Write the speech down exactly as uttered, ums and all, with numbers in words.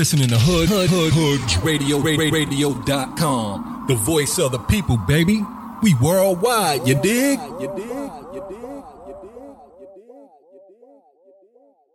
listening to Hood Hood Hood Hood Radio Radio dot com. The voice of the people, baby. We worldwide, you dig? You dig? You dig? You dig? You dig?